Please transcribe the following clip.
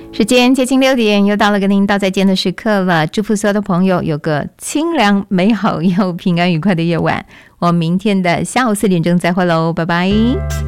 时间接近6点，又到了跟您道再见的时刻了。祝福所有的朋友有个清凉、美好又平安愉快的夜晚。我们明天的下午4点钟再会喽，拜拜。